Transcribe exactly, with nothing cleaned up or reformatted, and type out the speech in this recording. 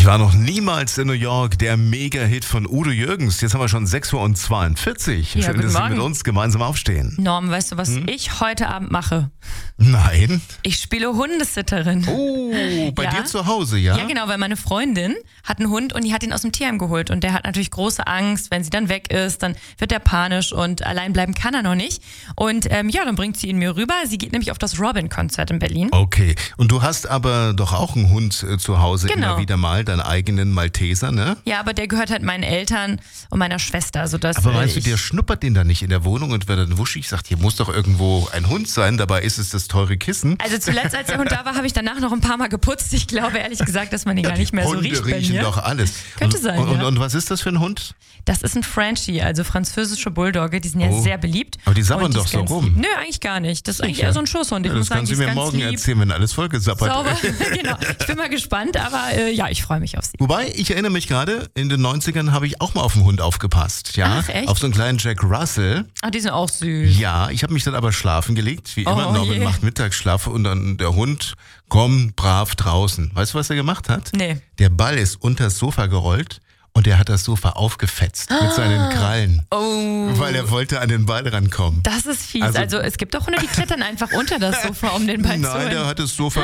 war noch niemals in New York, der Mega-Hit von Udo Jürgens. Jetzt haben wir schon sechs Uhr zweiundvierzig. Ja, Schön, dass Sie Morgen. mit uns gemeinsam aufstehen. Norm, weißt du, was hm? ich heute Abend mache? Nein. Ich spiele Hundesitterin. Oh, bei Ja. dir zu Hause, ja? Ja, genau, weil meine Freundin hat einen Hund und die hat ihn aus dem Tierheim geholt. Und der hat natürlich große Angst, wenn sie dann weg ist, dann wird er panisch und allein bleiben kann er noch nicht. Und ähm, ja, dann bringt sie ihn mir rüber. Sie geht nämlich auf das Robin-Konzert in Berlin. Okay, und du hast aber doch auch einen Hund äh, zu Hause, Genau. immer wieder mal, deinen eigenen Malteser, ne? Ja, aber der gehört halt meinen Eltern und meiner Schwester. Sodass, Aber äh, meinst du, ich- der schnuppert den da nicht in der Wohnung und wird dann wuschig, sagt, hier muss doch irgendwo ein Hund sein, dabei ist es das teure Kissen. Also zuletzt, als der Hund da war, habe ich danach noch ein paar Mal geputzt. Ich glaube ehrlich gesagt, dass man ihn gar nicht mehr so Hunde riecht bei riechen mir. doch alles. Könnte und, sein, Und, und, ja. und was ist das für ein Hund? Das ist ein Frenchie, also französische Bulldogge. Die sind ja Oh. sehr beliebt. Aber die sabbern Und doch ist so ganz rum. lieb. Nö, eigentlich gar nicht. Das ist eigentlich eher so ein Schusshund. Ich Ja, muss das sagen, kannst die du ist mir ganz morgen lieb. erzählen, wenn alles vollgesappert Sauber, ist. genau. Ich bin mal gespannt, aber äh, ja, ich freue mich auf sie. Wobei, ich erinnere mich gerade, in den neunzigern habe ich auch mal auf einen Hund aufgepasst. Ja? Ach, echt? Auf so einen kleinen Jack Russell. Ach, die sind auch süß. Ja, ich habe mich dann aber schlafen gelegt, wie immer. Oh, Norman je. macht Mittagsschlaf und dann der Hund, komm, brav draußen. Weißt du, was er gemacht hat? Nee. Der Ball ist unters Sofa gerollt und er hat das Sofa aufgefetzt mit seinen Krallen, Oh, weil er wollte an den Ball rankommen. das ist fies. Also- Also, es gibt auch Hunde, die klettern einfach unter das Sofa, um den Ball zu Nein, holen. der hat das Sofa